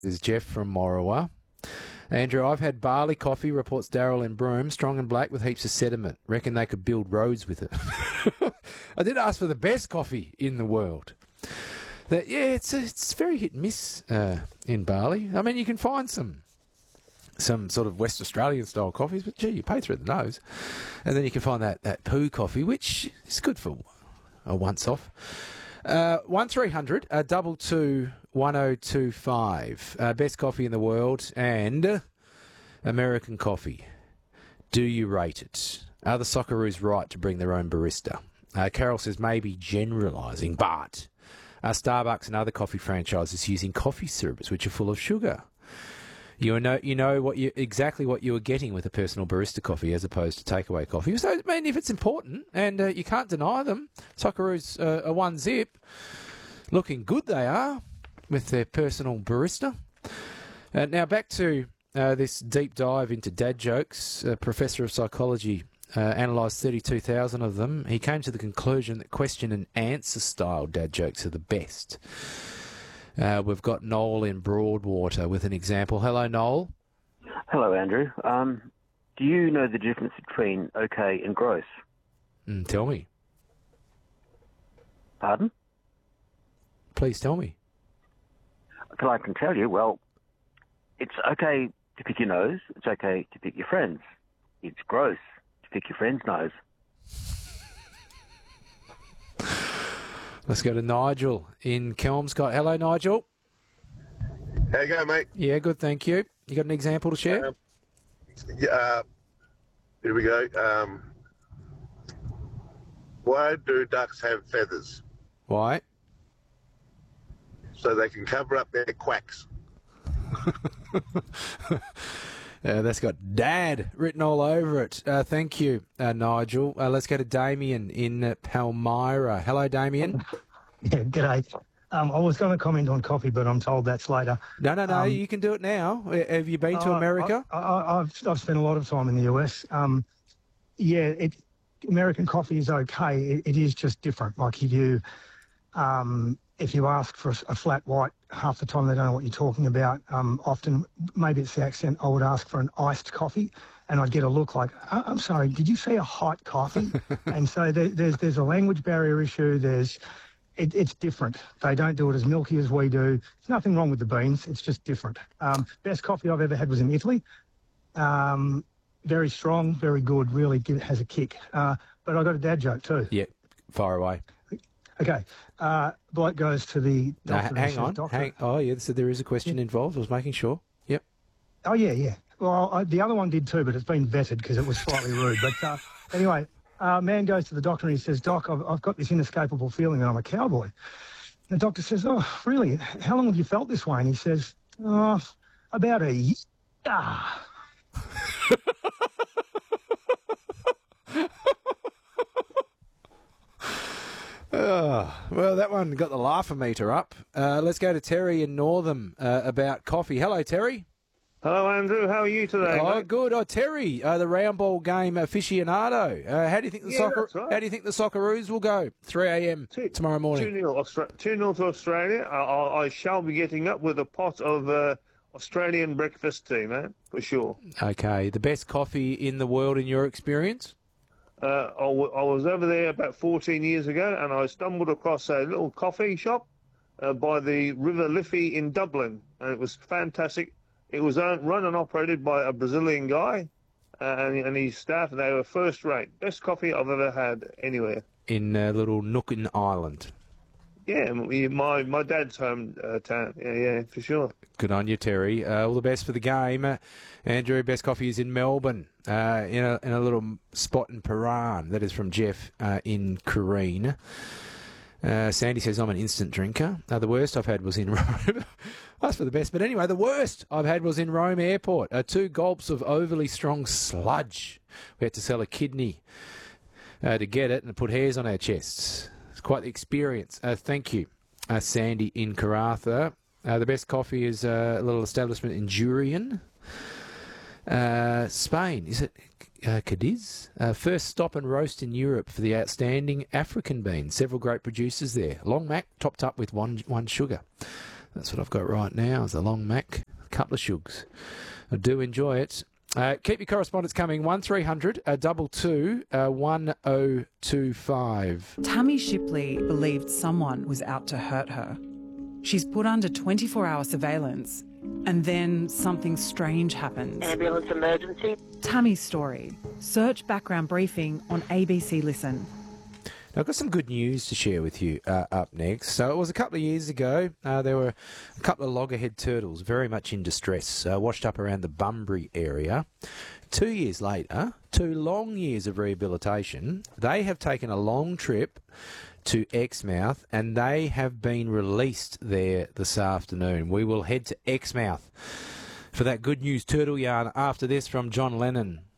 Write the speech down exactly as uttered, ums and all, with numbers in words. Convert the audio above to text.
This is Jeff from Morawa. Andrew, I've had barley coffee, reports Daryl in Broome, strong and black with heaps of sediment. Reckon they could build roads with it. I did ask for the best coffee in the world. That, yeah, it's it's very hit and miss uh, in barley. I mean, you can find some some sort of West Australian style coffees, but gee, you pay through the nose. And then you can find that, that poo coffee, which is good for a once off. Uh, one three hundred uh, double two one oh two five. Uh, best coffee in the world and uh, American coffee. Do you rate it? Are the Socceroos right to bring their own barista? Uh, Carol says maybe generalising, but are Starbucks and other coffee franchises using coffee syrups which are full of sugar? You know, you know what you exactly what you are getting with a personal barista coffee as opposed to takeaway coffee. So, I mean, if it's important and uh, you can't deny them, Socceroos uh, are one zip. Looking good they are with their personal barista. Uh, now back to uh, this deep dive into dad jokes. A professor of psychology uh, analysed thirty-two thousand of them. He came to the conclusion that question and answer style dad jokes are the best. Uh, we've got Noel in Broadwater with an example. Hello, Noel. Hello, Andrew. Um, do you know the difference between okay and gross? Mm, tell me. Pardon? Please tell me. Well, I can tell you. Well, it's okay to pick your nose. It's okay to pick your friends. It's gross to pick your friend's nose. Let's go to Nigel in Kelmscott. Hello, Nigel. How you going, mate? Yeah, good, thank you. You got an example to share? Um, yeah, uh, here we go. Um, why do ducks have feathers? Why? So they can cover up their quacks. Uh, that's got Dad written all over it. Uh, thank you, uh, Nigel. Uh, let's go to Damien in uh, Palmyra. Hello, Damien. Yeah, g'day. Um, I was going to comment on coffee, but I'm told that's later. No, no, no. Um, you can do it now. Uh, Have you been to uh, America? I, I, I've I've spent a lot of time in the U S. Um, yeah, it, American coffee is okay. It, it is just different. Like if you um, if you ask for a flat white, half the time they don't know what you're talking about. Um, often, maybe it's the accent, I would ask for an iced coffee and I'd get a look like, oh, I'm sorry, did you say a hot coffee? And so there, there's there's a language barrier issue. There's it, It's different. They don't do it as milky as we do. There's nothing wrong with the beans. It's just different. Um, best coffee I've ever had was in Italy. Um, very strong, very good, really give, has a kick. Uh, but I got a dad joke too. Yeah, fire away. Okay. Uh, bloke goes to the doctor. Uh, hang says, on. doctor, Hang, oh, yeah, so there is a question Yeah. involved. I was making sure. Yep. Oh, yeah, yeah. Well, I, the other one did too, but it's been vetted because it was slightly rude. But uh, anyway, uh, man goes to the doctor and he says, Doc, I've, I've got this inescapable feeling that I'm a cowboy. The doctor says, oh, really? How long have you felt this way? And he says, oh, about a year. Ah. Oh, well, that one got the laugh-o-meter up. Uh, let's go to Terry in Northam uh, about coffee. Hello, Terry. Hello, Andrew. How are you today? Oh, mate? good. Oh, Terry, uh, the round ball game aficionado. Uh, how do you think the Yeah, soccer? that's right. How do you think the Socceroos will go? three a.m. Two- tomorrow morning. two nil Austra- two nil to Australia. I, I, I shall be getting up with a pot of uh, Australian breakfast tea, man, for sure. Okay, the best coffee in the world in your experience? Uh, I, w- I was over there about fourteen years ago, and I stumbled across a little coffee shop uh, by the River Liffey in Dublin, and it was fantastic. It was owned, run and operated by a Brazilian guy, uh, and, and his staff. They were first rate. Best coffee I've ever had anywhere. In uh, little Nookin Island. Yeah, my my dad's home uh, town. Yeah, yeah, for sure. Good on you, Terry. Uh, all the best for the game. Uh, Andrew, best coffee is in Melbourne, uh, in, a, in a little spot in Paran. That is from Jeff uh, in Careen. Uh, Sandy says, I'm an instant drinker. Uh, the worst I've had was in Rome. That's for the best. But anyway, the worst I've had was in Rome Airport. Uh, two gulps of overly strong sludge. We had to sell a kidney uh, to get it and put hairs on our chests. It's quite the experience. Uh, thank you, uh, Sandy in Karratha. Uh, the best coffee is uh, a little establishment in Jurien, uh, Spain. Is it uh, Cadiz? Uh, first stop and roast in Europe for the outstanding African bean. Several great producers there. Long Mac topped up with one one sugar. That's what I've got right now is a long Mac, a couple of shugs. I do enjoy it. Uh, keep your correspondence coming, one three hundred two two one oh two five. Tammy Shipley believed someone was out to hurt her. She's put under twenty-four hour surveillance, and then something strange happens. Ambulance emergency. Tammy's story. Search background briefing on A B C Listen. Now, I've got some good news to share with you uh, up next. So it was a couple of years ago. Uh, there were a couple of loggerhead turtles very much in distress, uh, washed up around the Bunbury area. Two years later, two long years of rehabilitation, they have taken a long trip to Exmouth and they have been released there this afternoon. We will head to Exmouth for that good news turtle yarn after this from John Lennon.